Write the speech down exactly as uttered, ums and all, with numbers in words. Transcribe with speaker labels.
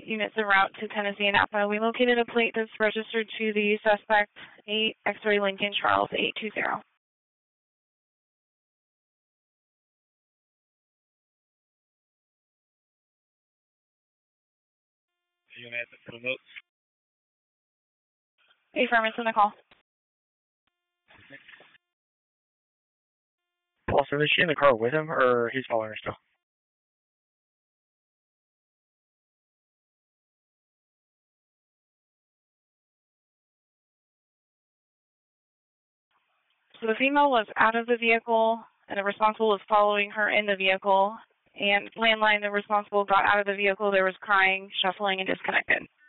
Speaker 1: units en route to Tennessee and Napa. We located a plate that's registered to the suspect, eight X-ray Lincoln Charles eight two zero.
Speaker 2: Are you going to add the notes?
Speaker 1: Affirmative on the call.
Speaker 2: Also, is she in the car with him, or he's following her still?
Speaker 1: So the female was out of the vehicle, and the responsible was following her in the vehicle. And landline, the responsible got out of the vehicle. There was crying, shuffling, and disconnected.